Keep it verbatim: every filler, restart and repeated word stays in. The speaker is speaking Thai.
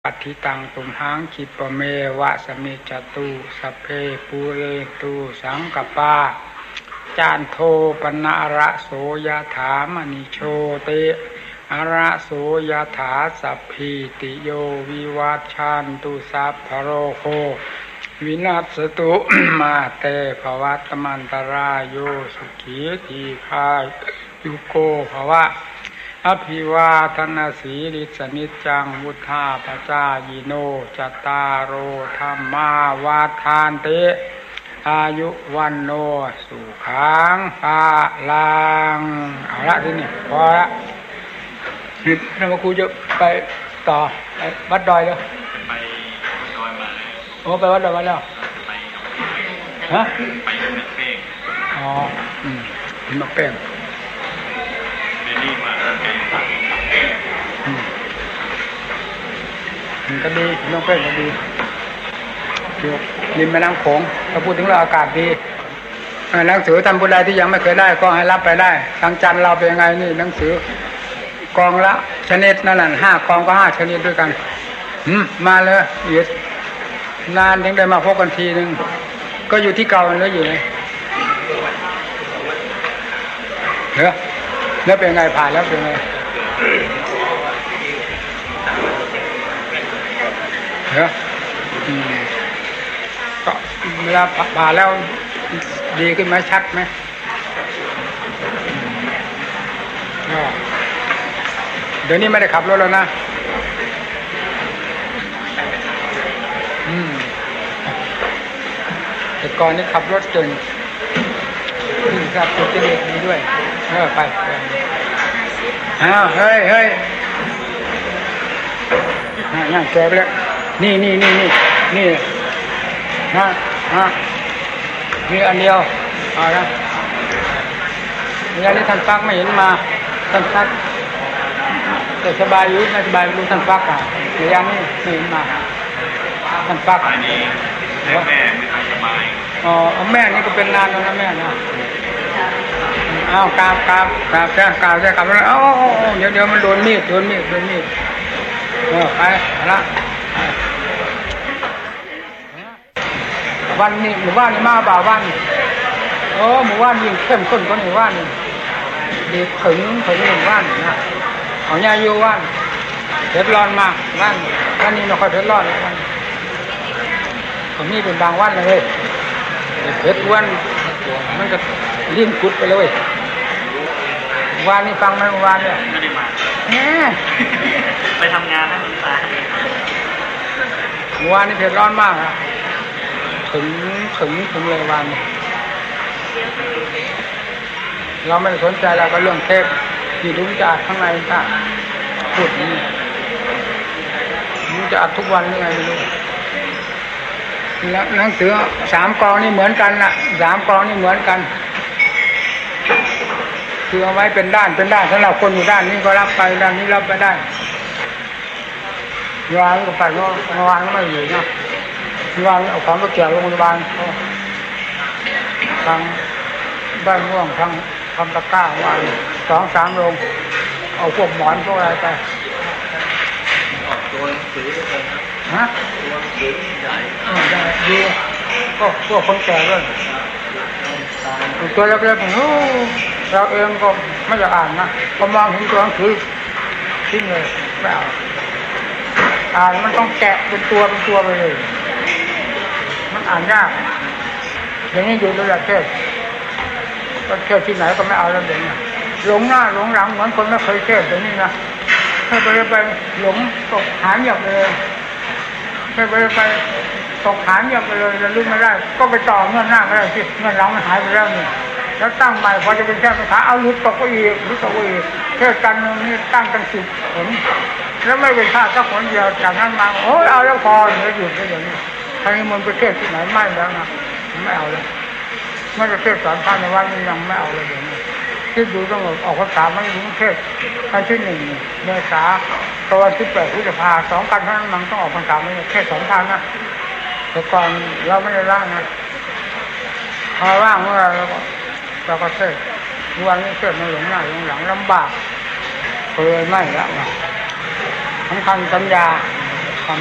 ปัฏฐิตังตุมหังคิปะเมวะสมิจจตุสัพเพปูเรตุสังกปาจานโทปนะระโสยถามณิโชติอระโสยถาสัพพิติโยวิวัชชันตุสัพพโรโควินัสตุ มาเตภวัตมันตรายโยสุขีทีฆายุโกภวะอภิวาทนาสีริสนิจจังวุธาปจายโนจตารโอธรรมาวาทานเตอายุวันโนสุขังภาลังเอาละทีนี้พอละนี่ท่านพระครูจะไปต่อไปวัดดอยแล้วไปวัดดอยมาแล้วโอ้ไปวัดดอยมาแล้วไปฮะไปเมืองเป้งอ๋ออืมเมืองเป้งเรียนนี่มาเป้งอืมมันก็ดีเมืองเป้งก็ดีอยู่ริมแม่น้ำโขงถ้าพูดถึงเรื่องอากาศดีหนังสือท่านผู้ใดที่ยังไม่เคยได้ก็ให้รับไปได้ทางจันทร์เราเป็นยังไงนี่หนังสือกองละชนิดนั่นแหละห้ากองก็ห้าชนิดด้วยกันอืมมาเลยอีกนานยังได้มาพบกันทีนึงก็อยู่ที่เก่าแล้วอยู่ไงเหรอแล้วเป็นไงผ่านแล้วเป็นไงเหรออืมก็เวลาผ่านแล้วดีขึ้นไหมชัดไหมก็เดี๋ยวนี้ไม่ได้ขับรถแล้วนะอืมแต่ก่อนนี้ขับรถเก่งนี่ขับรถเก่งดีด้วยเออไปอ้าวเฮ้ยเฮ้ยนั่งแกไปแล้วนี่นี่นี่นี่นี่ฮะฮะมีอันเดียวเอาละอย่างนี้ท่านฟักไม่เห็นมาท่านฟักแต่สบายอยู่ไม่สบายรู้ท่านฟักอ่ะอย่างนี้ไม่เห็นมาท่านฟักอันนี้แม่แม่ไม่ค่อยสบายอ๋อแม่นี่ก็เป็นนานแล้วนะแม่นะอ้าวกราบกราบกราบแค่กราบแค่กราบแล้วโอ้เดี๋ยวเดี๋ยวมันโดนมีดโดนมีดโดนมีดเออไปละวันนี้หมู่บ้านนี่มาบ่าวันโอ้หมู่บ้านยิ่งเข้มข้นกว่าหมู่บ้านนี่ดีถึงถึงหมู่บ้านนะเอาญาโยว่านเผ็ดร้อนมากวันวันนี้ไม่ค่อยเผ็ดร้อนวันผมนี่เป็นบางวันเลยเผ็ดวันมันก็ลิ้นกุดไปเลยวันนี้ฟังไหมวันเนี่ยไม่ได้มาแหมไปทำงานนะคุณตาวันนี้เผ็ดร้อนมากนะถึงถึงถึงเลยวันเราไม่สนใจเราก็เรื่องเทพที่รู้จะอัดข้างในค่ะพูดนี้รู้จะอัดทุกวันยังไงไม่รู้แล้วหนังสือสามกองนี่เหมือนกันนะสามกองนี่เหมือนกันคือเอาไว้เป็นด้านเป็นด้านสำหรับคนอยู่ด้านนี้ก็รับไปด้านนี้รับไปได้วางก็ไปก็วางก็ไม่อยู่นะวางเอาของไปเกี่ยวโรงพยาบาลทางบ้านม่วงทางทำตะกร้าวางสองสามโรงเอาพวกหมอนพวกอะไรไปตัวหนังสือด้วยฮะตัวหนังสือใหญ่ดีก็พวกคนแก่ด้วยตัวเล็กๆเราเองก็ไม่อยากอ่านนะก็มองเห็นตัวหนังสือทิ้งเลยไม่เอาอ่านมันต้องแกะเป็นตัวเป็นตัวไปเลยมันอ่านยากอย่างนี้อยู่ระดับเทศก็เทศที่ไหนก็ไม่เอาแล้วเดี๋ยวนี้หลงหน้าหลงหลังเหมือนคนไม่เคยเทศอย่างนี้นะถ้าไปไปหลงตกหายหยับเลยถ้าไปไปตกหายหยับไปเลยจะลืมไม่ได้ก็ไปต่อเงื่อนหน้าไม่ได้สิเงื่อนหลังมันหายไปแล้วนี่แล้วตั้งใหม่พอจะเป็นแค่ภาษาเอาลุกตกไปอีกลุกตกไปอีกเทศกันนี่ตั้งกันสิบผลแล้วไม่เป็นท่าสักคนเดียวจากนั้นมาโอ้ยเอาแล้วพอเลยหยุดไปอย่างนี้ทางนี้มันประเทศที่ไหนไม่แล้วนะไม่เอาเลยไม่ประเทศสอนท่านในวันนี้ยังไม่เอาเลยอย่างนี้ที่ดูต้องออกภาษาไม่รู้เทศท่านที่หนึ่งเมษาตอนที่แปดพฤษภาสองกันเท่านั้นมันต้องออกภาษาไม่เทศสองทางนะแต่ก่อนเราไม่ได้ร่างนะพอร่างเมื่อเราก็เราก็เทศวันนี้เทศในหลงหน้าหลงหลังลำบากเลยไม่แล้วสำคัญสัญญา